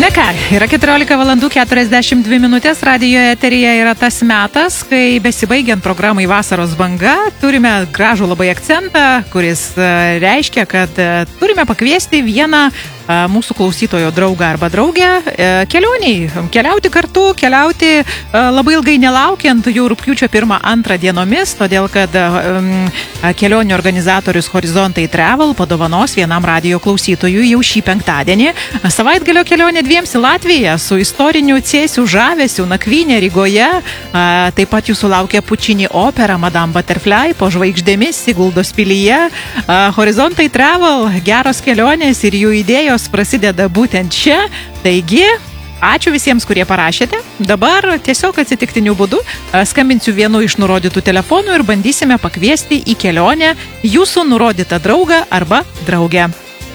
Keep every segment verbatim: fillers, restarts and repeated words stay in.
Na ką, yra keturiolika valandų keturiasdešimt dvi minutės, radijo eteryje yra tas metas, kai besibaigiant programai Vasaros banga, turime gražų labai akcentą, kuris reiškia, kad turime pakviesti vieną mūsų klausytojo draugą arba draugę kelioniai, keliauti kartu, keliauti labai ilgai nelaukiant jau rugpjūčio pirmą antrą dienomis, todėl kad kelionių organizatorius Horizontai Travel padovanos vienam radijo klausytojui jau šį penktadienį savaitgalio kelionė dviems į Latviją su istoriniu Cėsių žavesiu nakvynė Rygoje. Taip pat jūsų laukia Pučini opera Madame Butterfly po žvaigždėmis Siguldos pilyje. Horizontai Travel, geros kelionės ir jų idėjos prasideda būtent čia. Taigi, ačiū visiems, kurie parašėte. Dabar tiesiog atsitiktiniu būdu skambinsiu vienu iš nurodytų telefonų ir bandysime pakviesti į kelionę jūsų nurodytą draugą arba draugę.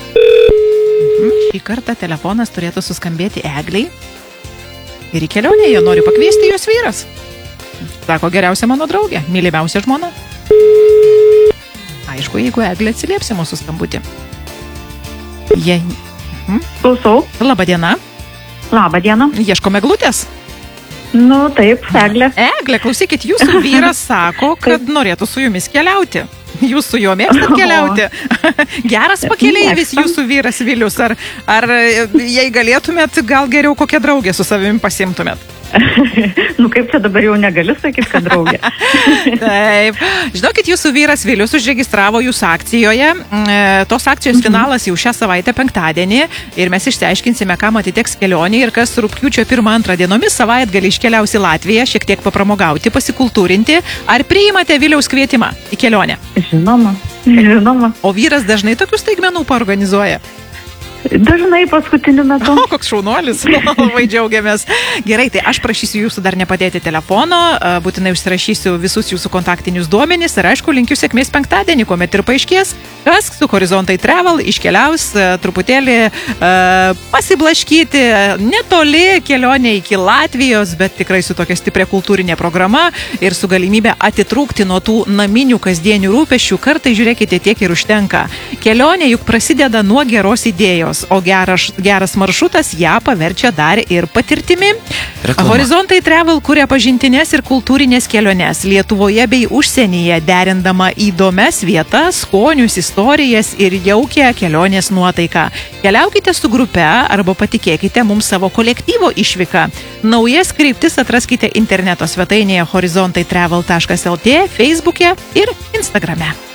Šį kartą telefonas turėtų suskambėti Egliai. Ir į kelionę jie nori pakviesti jos vyras. Sako, geriausia mano draugė, mylimiausia žmona. Aišku, jeigu Eglė atsilieps į mūsų skambutį. Jie... Hmm? Klausau. Labą dieną. Labą dieną. Ieškome Eglutės. Nu, taip, Eglė. Eglė, klausykit, jūsų vyras sako, kad norėtų su jumis keliauti. Jūs su juo mėgstat keliauti? Geras pakeleivis jūsų vyras Vilius. Ar, ar jei galėtumėt, gal geriau kokią draugę su savimi pasimtumėt? Nu kaip čia dabar jau negaliu sakyti, kad draugė. Taip. Žinokit, jūsų vyras Vilius užregistravo jūsų akcijoje. Tos akcijos finalas jau šią savaitę penktadienį ir mes išsiaiškinsime, kam atiteks kelionė ir kas rugpjūčio pirmą antrą dienomis savaitgalį iškeliaus į Latviją, šiek tiek papramogauti, pasikultūrinti. Ar priimate Viliaus kvietimą į kelionę? Žinoma, žinoma. O vyras dažnai tokių staigmenų paorganizuoja? Dažnai paskutiniu metu. O, koks šaunuolis, labai džiaugiamės. Gerai, tai aš prašysiu jūsų dar nepadėti telefono, būtinai užsirašysiu visus jūsų kontaktinius duomenis ir aišku, linkiu sėkmės penktadienį, kuomet ir paaiškės, kas su Horizontai Travel iškeliaus truputėlį uh, pasiblaškyti, netoli kelionė iki Latvijos, bet tikrai su tokia stipria kultūrinė programa ir su galimybė atitrūkti nuo tų naminių kasdienių rūpesčių. Kartai, žiūrėkite, tiek ir užtenka. Kelionė juk prasideda nuo geros idėjos, o geras, geras maršrutas ją paverčia dar ir patirtimi. Reklama. Horizontai Travel kuria pažintinės ir kultūrinės keliones Lietuvoje bei užsienyje, derindama įdomias vietas, skonius, istorijas ir jaukią kelionės nuotaiką. Keliaukite su grupe arba patikėkite mums savo kolektyvo išvyką. Naujas kryptis atraskite interneto svetainėje horizontai travel taškas lt, Facebook'e ir Instagram'e.